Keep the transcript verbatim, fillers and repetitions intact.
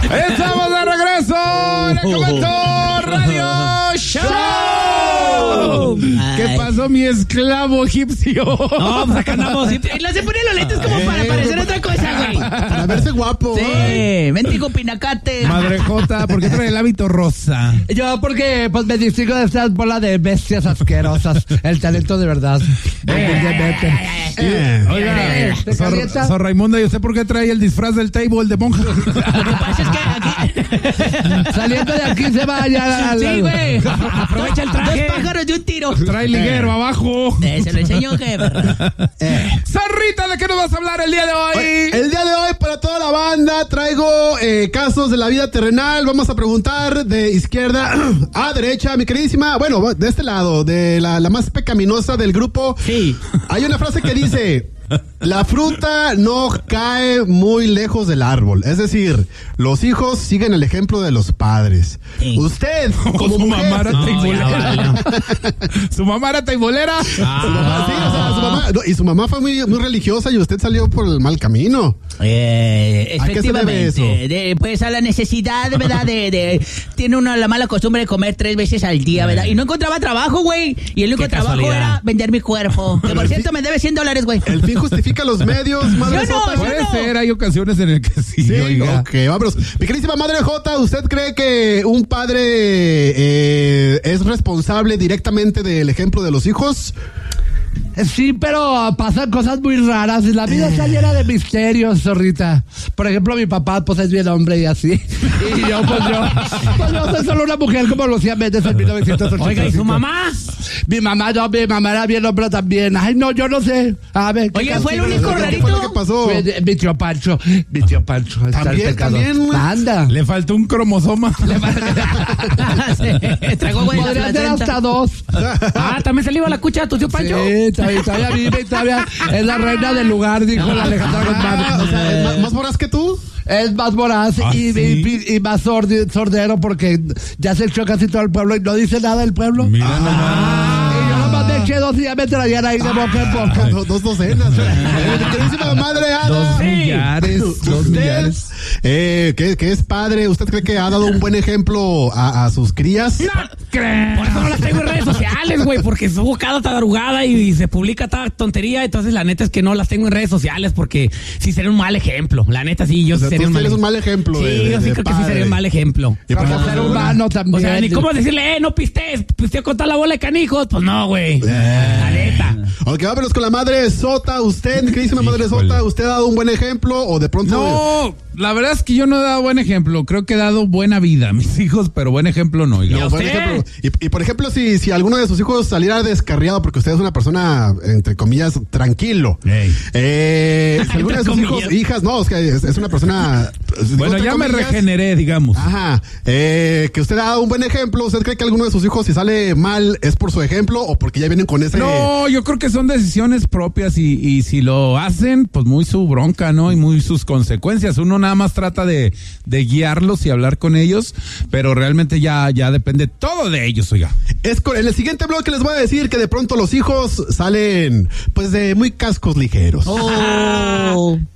Estamos de regreso en el Momento Radio Show. ¿Qué pasó, mi esclavo egipcio? No, pues acá andamos. Le se ponen los lentes como para parecer otra cosa, güey. Para verse guapo. Sí, mendigo pinacate. Madre Jota, ¿por qué trae el hábito rosa? Yo porque pues me distingo de estas bolas de bestias asquerosas. El talento de verdad. Eh, Oiga, Sor, Sor Raimundo, ¿y usted por qué trae el disfraz del table de monja? Lo que pasa es que aquí... Saliendo de aquí se vaya. Sí, güey. Aprovecha el traje. Dos pájaros de un tiro. Trae liguero eh. abajo. Eh, se lo enseñó, jefe. Eh. Zorrita, ¿de qué nos vas a hablar el día de hoy? El día de hoy, para toda la banda, traigo eh, casos de la vida terrenal. Vamos a preguntar de izquierda a derecha, mi queridísima. Bueno, de este lado, de la, la más pecaminosa del grupo. Sí. Hay una frase que dice: la fruta no cae muy lejos del árbol. Es decir, los hijos siguen el ejemplo de los padres. Sí. Usted, como su mujer, mamá era no, teibolera. ¿Su mamá era teibolera? Ah. Su mamá, sí, o sea, su mamá, no, y su mamá fue muy, muy religiosa y usted salió por el mal camino. Eh, ¿A qué se debe eso? De, pues a la necesidad, ¿verdad? De, de tiene uno la mala costumbre de comer tres veces al día, ¿verdad? Y no encontraba trabajo, güey. Y el único trabajo era vender mi cuerpo. Que por cierto me debe cien dólares, güey. El fin justifica los medios, madre yo no, Jota. Puede no. ser, hay ocasiones en las que sí. Sí, oiga. ok, vámonos. Mi queridísima madre Jota, ¿usted cree que un padre eh, es responsable directamente del ejemplo de los hijos? Sí, pero pasan cosas muy raras. La vida está llena de misterios, zorrita. Por ejemplo, mi papá, pues es bien hombre y así. Y yo, pues yo, pues yo soy solo una mujer como Lucía Méndez en mil novecientos ochenta y cinco. Oiga, ¿y su mamá? Mi mamá, no, mi mamá era bien hombre también. Ay, no, yo no sé. A ver. Oiga, ¿fue el único ¿Qué rarito? fue lo que pasó? Fue mi tío Pancho. Mi tío Pancho. También, también. Anda. Le faltó un cromosoma. Se tragó, güey, la Podría ser placenta. hasta dos. Ah, ¿también se le iba la cucha a tu tío Pancho? Sí, todavía, todavía vive y todavía es la reina del lugar, dijo la Alejandra Ah, o sea, ¿es Guzmán. más, más voraz que tú? Es más voraz ¿Ah, y, sí? y, y más sordi- sordero porque ya se echó casi todo el pueblo y no dice nada el pueblo. Mira Ah, nomás. y yo nomás me eché dos y ya me traían ahí de boca en boca. Dos, dos docenas. Mi queridísima madre Ana. Dos Sí. millares. Dos Usted, millares. eh, que, que es padre, ¿usted cree que ha dado un buen ejemplo a, a sus crías? Por eso no las tengo en redes sociales, güey, porque subo cada tadarugada y, y se publica cada tontería. Entonces, la neta es que no las tengo en redes sociales porque sí sería un mal ejemplo. La neta, sí, yo O sea, sí sería tú un mal eres un ejemplo. mal ejemplo. Sí, de, de, yo sí de creo que sí padre. sería un mal ejemplo. Y por Como eso- ser humano también. O sea, ni cómo decirle, eh, no pistees, pistea con toda la bola de canijos. Pues no, güey. La neta. Ok, vámonos con la madre Sota. Usted, mi queridísima madre Híjole. Sota, ¿usted ha dado un buen ejemplo o de pronto? No, la verdad es que yo no he dado buen ejemplo. Creo que he dado buena vida a mis hijos, pero buen ejemplo no. oiga. No, ¿Y buen usted? ejemplo. Y, y por ejemplo, si, si alguno de sus hijos saliera descarriado porque usted es una persona, entre comillas, tranquilo. Ey. Eh, si alguno de sus Entre hijos, comillas. hijas, no, es que es, es una persona. Bueno, entre ya me comillas, regeneré, digamos. Ajá. Eh, que usted ha dado un buen ejemplo. ¿Usted cree que alguno de sus hijos, si sale mal, es por su ejemplo o porque ya vienen con ese? No, yo creo que son decisiones propias y, y si lo hacen, pues muy su bronca, ¿no? Y muy sus consecuencias. Uno nada más trata de, de guiarlos y hablar con ellos, pero realmente ya, ya depende todo de ellos, oiga. Es con, en el siguiente bloque les voy a decir que de pronto los hijos salen, pues, de muy cascos ligeros. Oh.